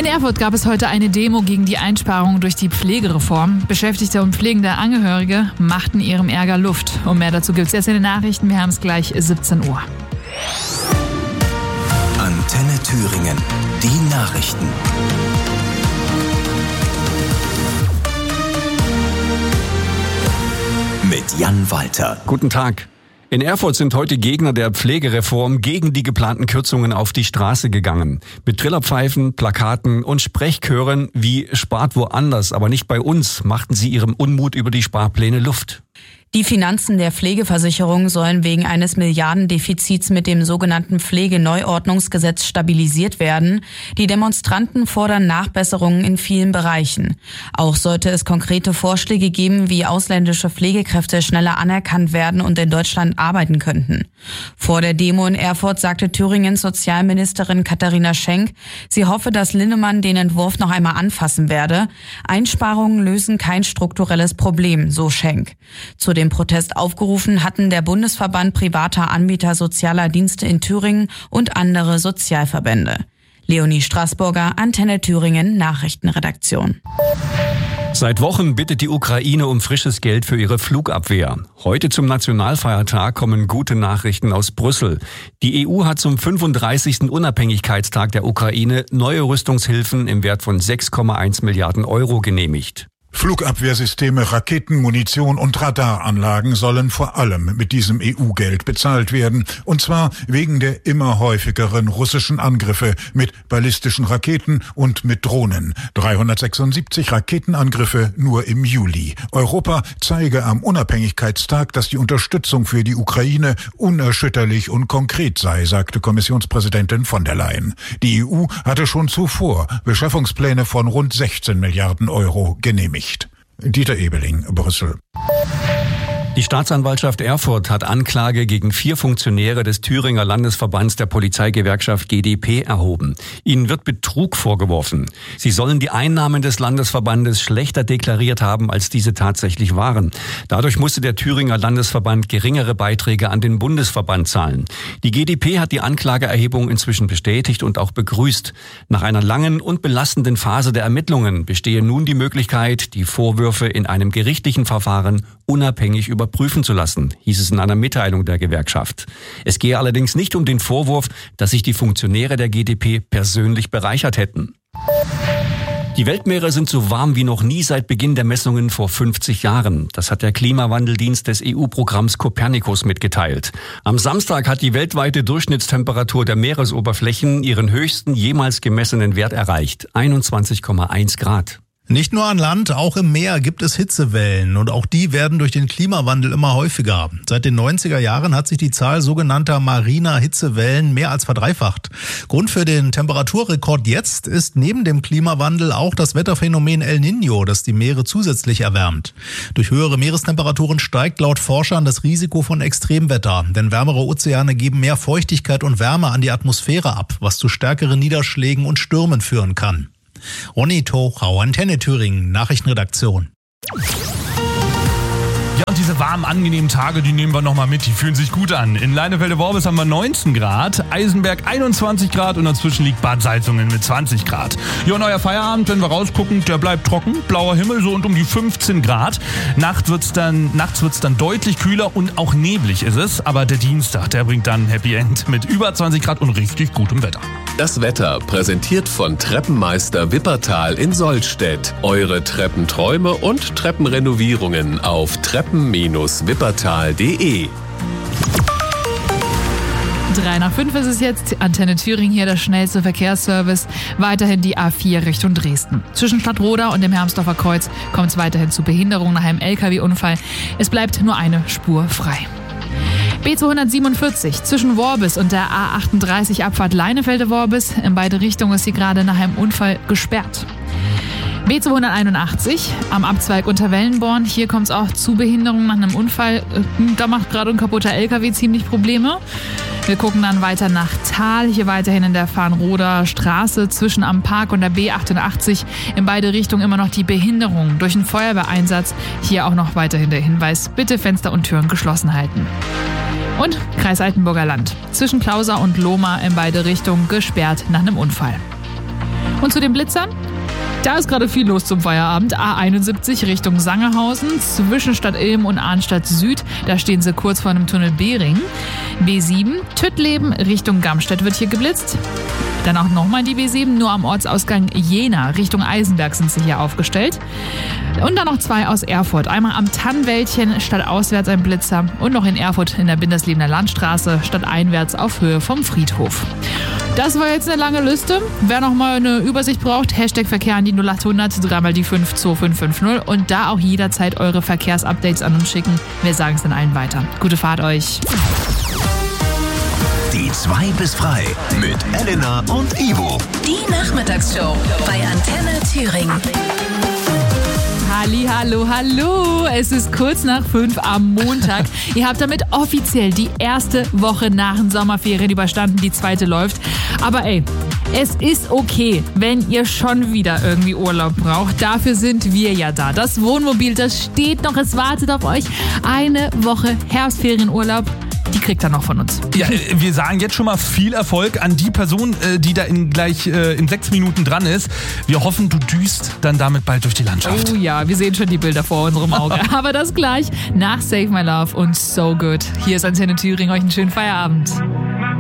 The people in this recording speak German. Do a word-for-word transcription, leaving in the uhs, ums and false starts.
In Erfurt gab es heute eine Demo gegen die Einsparungen durch die Pflegereform. Beschäftigte und pflegende Angehörige machten ihrem Ärger Luft. Und mehr dazu gibt es jetzt in den Nachrichten. Wir haben es gleich siebzehn Uhr. Antenne Thüringen, die Nachrichten. Mit Jan Walter. Guten Tag. In Erfurt sind heute Gegner der Pflegereform gegen die geplanten Kürzungen auf die Straße gegangen. Mit Trillerpfeifen, Plakaten und Sprechchören wie "Spart woanders, aber nicht bei uns" machten sie ihrem Unmut über die Sparpläne Luft. Die Finanzen der Pflegeversicherung sollen wegen eines Milliardendefizits mit dem sogenannten Pflegeneuordnungsgesetz stabilisiert werden. Die Demonstranten fordern Nachbesserungen in vielen Bereichen. Auch sollte es konkrete Vorschläge geben, wie ausländische Pflegekräfte schneller anerkannt werden und in Deutschland arbeiten könnten. Vor der Demo in Erfurt sagte Thüringens Sozialministerin Katharina Schenk, sie hoffe, dass Linnemann den Entwurf noch einmal anfassen werde. Einsparungen lösen kein strukturelles Problem, so Schenk. Zu dem Protest aufgerufen hatten der Bundesverband privater Anbieter sozialer Dienste in Thüringen und andere Sozialverbände. Leonie Straßburger, Antenne Thüringen, Nachrichtenredaktion. Seit Wochen bittet die Ukraine um frisches Geld für ihre Flugabwehr. Heute zum Nationalfeiertag kommen gute Nachrichten aus Brüssel. Die E U hat zum fünfunddreißigsten Unabhängigkeitstag der Ukraine neue Rüstungshilfen im Wert von sechs Komma eins Milliarden Euro genehmigt. Flugabwehrsysteme, Raketen, Munition und Radaranlagen sollen vor allem mit diesem E U-Geld bezahlt werden. Und zwar wegen der immer häufigeren russischen Angriffe mit ballistischen Raketen und mit Drohnen. dreihundertsechsundsiebzig Raketenangriffe nur im Juli. Europa zeige am Unabhängigkeitstag, dass die Unterstützung für die Ukraine unerschütterlich und konkret sei, sagte Kommissionspräsidentin von der Leyen. Die E U hatte schon zuvor Beschaffungspläne von rund sechzehn Milliarden Euro genehmigt. Dieter Ebeling, Brüssel. Die Staatsanwaltschaft Erfurt hat Anklage gegen vier Funktionäre des Thüringer Landesverbands der Polizeigewerkschaft G d P erhoben. Ihnen wird Betrug vorgeworfen. Sie sollen die Einnahmen des Landesverbandes schlechter deklariert haben, als diese tatsächlich waren. Dadurch musste der Thüringer Landesverband geringere Beiträge an den Bundesverband zahlen. Die G d P hat die Anklageerhebung inzwischen bestätigt und auch begrüßt. Nach einer langen und belastenden Phase der Ermittlungen bestehe nun die Möglichkeit, die Vorwürfe in einem gerichtlichen Verfahren unabhängig überprüfen zu lassen, hieß es in einer Mitteilung der Gewerkschaft. Es gehe allerdings nicht um den Vorwurf, dass sich die Funktionäre der G d P persönlich bereichert hätten. Die Weltmeere sind so warm wie noch nie seit Beginn der Messungen vor fünfzig Jahren. Das hat der Klimawandeldienst des E U-Programms Copernicus mitgeteilt. Am Samstag hat die weltweite Durchschnittstemperatur der Meeresoberflächen ihren höchsten jemals gemessenen Wert erreicht, einundzwanzig Komma eins Grad. Nicht nur an Land, auch im Meer gibt es Hitzewellen und auch die werden durch den Klimawandel immer häufiger. Seit den neunziger Jahren hat sich die Zahl sogenannter mariner Hitzewellen mehr als verdreifacht. Grund für den Temperaturrekord jetzt ist neben dem Klimawandel auch das Wetterphänomen El Niño, das die Meere zusätzlich erwärmt. Durch höhere Meerestemperaturen steigt laut Forschern das Risiko von Extremwetter, denn wärmere Ozeane geben mehr Feuchtigkeit und Wärme an die Atmosphäre ab, was zu stärkeren Niederschlägen und Stürmen führen kann. Ronny Tochau, Antenne Thüringen, Nachrichtenredaktion. Ja, und diese warmen, angenehmen Tage, die nehmen wir nochmal mit, die fühlen sich gut an. In Leinefelde-Worbis haben wir neunzehn Grad, Eisenberg einundzwanzig Grad und dazwischen liegt Bad Salzungen mit zwanzig Grad. Ja, und euer Feierabend, wenn wir rausgucken, der bleibt trocken, blauer Himmel, so und um die fünfzehn Grad. Nacht wird's dann, nachts wird's dann deutlich kühler und auch neblig ist es, aber der Dienstag, der bringt dann ein Happy End mit über zwanzig Grad und richtig gutem Wetter. Das Wetter präsentiert von Treppenmeister Wippertal in Sollstedt. Eure Treppenträume und Treppenrenovierungen auf treppen Bindestrich wippertal punkt de. Drei nach fünf ist es jetzt. Antenne Thüringen hier, der schnellste Verkehrsservice. Weiterhin die A vier Richtung Dresden. Zwischen Stadtroda und dem Hermsdorfer Kreuz kommt es weiterhin zu Behinderungen nach einem L K W-Unfall. Es bleibt nur eine Spur frei. B zweihundertsiebenundvierzig zwischen Worbis und der A achtunddreißig Abfahrt Leinefelde-Worbis. In beide Richtungen ist sie gerade nach einem Unfall gesperrt. B zweihunderteinundachtzig am Abzweig unter Wellenborn. Hier kommt es auch zu Behinderungen nach einem Unfall. Da macht gerade ein kaputter L K W ziemlich Probleme. Wir gucken dann weiter nach Thal. Hier weiterhin in der Farnroder Straße zwischen am Park und der B achtundachtzig. In beide Richtungen immer noch die Behinderung durch einen Feuerwehreinsatz. Hier auch noch weiterhin der Hinweis, bitte Fenster und Türen geschlossen halten. Und Kreis Altenburger Land. Zwischen Clausa und Lohmar in beide Richtungen gesperrt nach einem Unfall. Und zu den Blitzern? Da ist gerade viel los zum Feierabend. A einundsiebzig Richtung Sangerhausen, zwischen Stadt Ilm und Arnstadt Süd. Da stehen sie kurz vor einem Tunnel Behring. B sieben, Tüttleben Richtung Gamstedt wird hier geblitzt. Dann auch nochmal die B sieben, nur am Ortsausgang Jena Richtung Eisenberg sind sie hier aufgestellt. Und dann noch zwei aus Erfurt. Einmal am Tannwäldchen stadtauswärts ein Blitzer und noch in Erfurt in der Bindersliebener Landstraße stadteinwärts auf Höhe vom Friedhof. Das war jetzt eine lange Liste. Wer noch mal eine Übersicht braucht, Hashtag Verkehr an die null acht hundert, dreimal die fünf zwei fünf fünf null und da auch jederzeit eure Verkehrsupdates an uns schicken. Wir sagen es dann allen weiter. Gute Fahrt euch. Die zwei bis frei mit Elena und Ivo. Die Nachmittagsshow bei Antenne Thüringen. Halli, hallo, hallo. Es ist kurz nach fünf am Montag. Ihr habt damit offiziell die erste Woche nach den Sommerferien überstanden. Die zweite läuft. Aber ey, es ist okay, wenn ihr schon wieder irgendwie Urlaub braucht. Dafür sind wir ja da. Das Wohnmobil, das steht noch. Es wartet auf euch. Eine Woche Herbstferienurlaub. Die kriegt er noch von uns. Ja, wir sagen jetzt schon mal viel Erfolg an die Person, die da in gleich in sechs Minuten dran ist. Wir hoffen, du düst dann damit bald durch die Landschaft. Oh ja, wir sehen schon die Bilder vor unserem Auge. Aber das gleich nach Save My Love und So Good. Hier ist Antenne Thüringen. Euch einen schönen Feierabend.